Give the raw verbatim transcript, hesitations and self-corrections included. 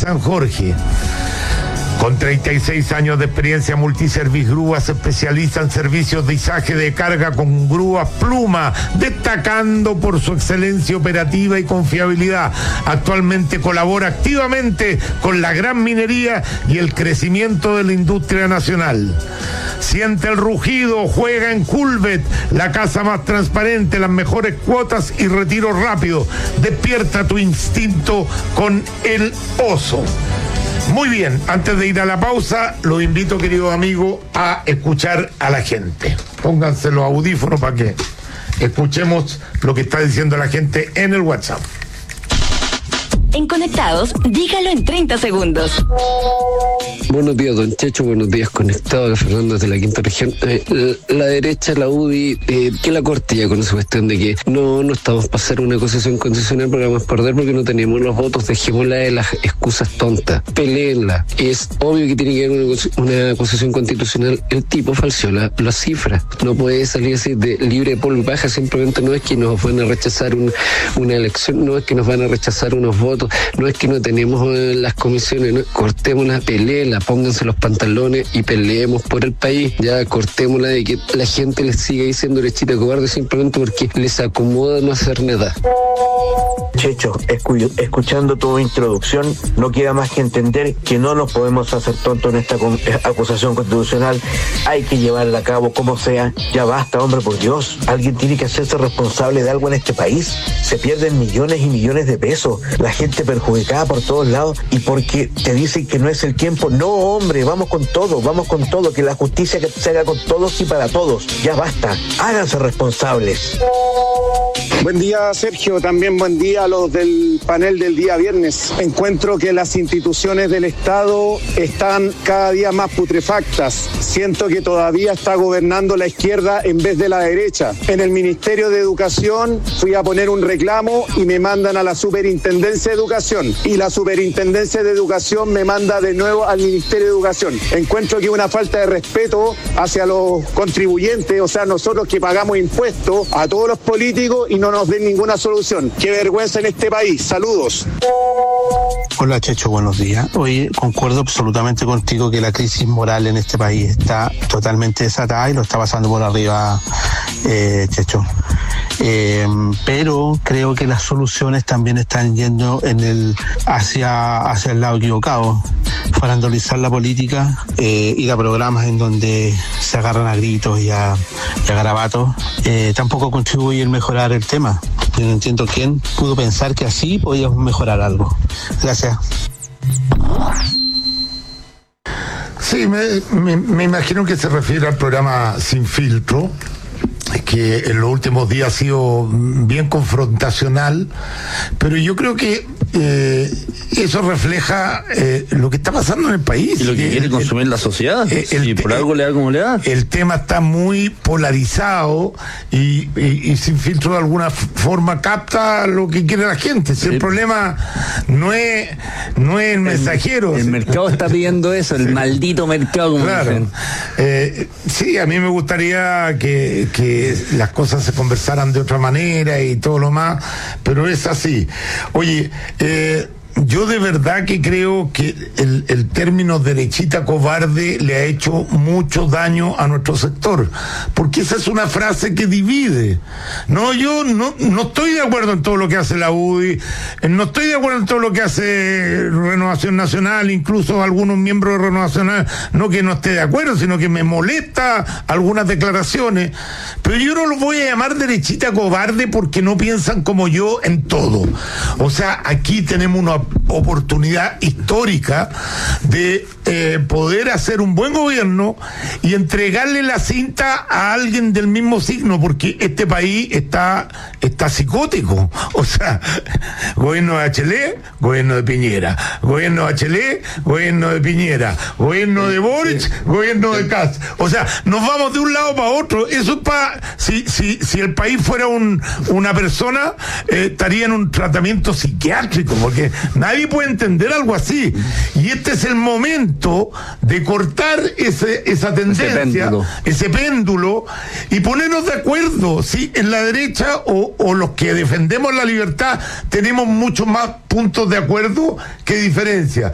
San Jorge. Con treinta y seis años de experiencia, Multiservice Grúa se especializa en servicios de izaje de carga con grúas Pluma, destacando por su excelencia operativa y confiabilidad. Actualmente colabora activamente con la gran minería y el crecimiento de la industria nacional. Siente el rugido, juega en Culvet, la casa más transparente, las mejores cuotas y retiro rápido. Despierta tu instinto con el oso. Muy bien, antes de ir a la pausa, los invito, queridos amigos, a escuchar a la gente. Pónganse los audífonos para que escuchemos lo que está diciendo la gente en el WhatsApp. En Conectados, dígalo en treinta segundos. Buenos días, don Checho. Buenos días, Conectados. Fernando de la Quinta Región. Eh, la, la derecha, la U D I, eh, que la corte ya con esa cuestión de que no, no estamos para hacer una acusación constitucional porque vamos a perder porque no tenemos los votos. Dejémosla de las excusas tontas. Peleenla. Es obvio que tiene que haber una, una acusación constitucional. El tipo falseó la, la cifra. No puede salir así de libre polvo y paja. Simplemente no es que nos van a rechazar un, una elección, no es que nos van a rechazar unos votos. No es que no tenemos eh, las comisiones, no, cortémosla, peléela, pónganse los pantalones y peleemos por el país. Ya cortémosla de que la gente les siga diciendo derechita cobarde simplemente porque les acomoda no hacer nada. Checho, escu- escuchando tu introducción, no queda más que entender que no nos podemos hacer tontos en esta con- acusación constitucional. Hay que llevarla a cabo como sea. Ya basta, hombre, por Dios. Alguien tiene que hacerse responsable de algo en este país. Se pierden millones y millones de pesos. La gente perjudicada por todos lados y porque te dicen que no es el tiempo. No, hombre, vamos con todo, vamos con todo. Que la justicia que se haga con todos y para todos. Ya basta. Háganse responsables. Buen día, Sergio. También buen día a los del panel del día viernes. Encuentro que las instituciones del Estado están cada día más putrefactas. Siento que todavía está gobernando la izquierda en vez de la derecha. En el Ministerio de Educación fui a poner un reclamo y me mandan a la Superintendencia de Educación. Y la Superintendencia de Educación me manda de nuevo al Ministerio de Educación. Encuentro que una falta de respeto hacia los contribuyentes, o sea, nosotros que pagamos impuestos a todos los políticos y no nos den ninguna solución. Qué vergüenza en este país. Saludos. Hola, Checho, buenos días. Oye, concuerdo absolutamente contigo que la crisis moral en este país está totalmente desatada y lo está pasando por arriba, eh, Checho. Eh, pero creo que las soluciones también están yendo en el hacia, hacia el lado equivocado. Farandolizar la política, eh, ir a programas en donde se agarran a gritos y a, y a garabatos, eh, tampoco contribuye en mejorar el tema. Yo no entiendo quién pudo pensar que así podíamos mejorar algo. Gracias. Sí, me, me, me imagino que se refiere al programa Sin Filtro, que en los últimos días ha sido bien confrontacional, pero yo creo que eh, eso refleja eh, lo que está pasando en el país. Y lo que el, quiere consumir el, la sociedad. El, el, y por el, algo le da como le da. El tema está muy polarizado y, y, y Sin Filtro de alguna forma capta lo que quiere la gente. Si el, el problema no es, no es el mensajero. El, el mercado está pidiendo eso, el sí. maldito mercado, como claro. dicen. Eh, sí, a mí me gustaría que, que las cosas se conversaran de otra manera y todo lo más, pero es así. Oye, eh, yo de verdad que creo que el, el término derechita cobarde le ha hecho mucho daño a nuestro sector, porque esa es una frase que divide. No, yo no, no estoy de acuerdo en todo lo que hace la U D I, no estoy de acuerdo en todo lo que hace Renovación Nacional, incluso algunos miembros de Renovación Nacional, no que no esté de acuerdo, sino que me molesta algunas declaraciones, pero yo no los voy a llamar derechita cobarde porque no piensan como yo en todo. O sea, aquí tenemos una oportunidad histórica de eh, poder hacer un buen gobierno y entregarle la cinta a alguien del mismo signo, porque este país está está psicótico. O sea, gobierno de Bachelet, gobierno de Piñera, gobierno de Bachelet, gobierno de Piñera, gobierno de Boric, sí. gobierno de Kast. O sea, nos vamos de un lado para otro. Eso es para si si si el país fuera un una persona eh, estaría en un tratamiento psiquiátrico, porque nadie puede entender algo así. Y este es el momento de cortar ese, esa tendencia, ese péndulo. ese péndulo, y ponernos de acuerdo, ¿sí? En la derecha o, o los que defendemos la libertad tenemos muchos más puntos de acuerdo que diferencia.